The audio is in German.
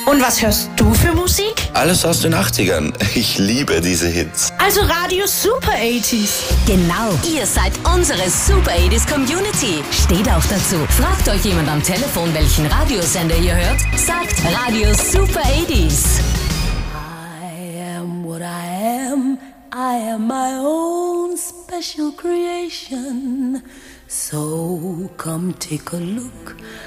Und was hörst du für Musik? Alles aus den 80ern. Ich liebe diese Hits. Also Radio Super 80s. Genau, ihr seid unsere Super 80s Community. Steht auch dazu. Fragt euch jemand am Telefon, welchen Radiosender ihr hört. Sagt Radio Super 80s. I am what I am. I am my own special creation. So come take a look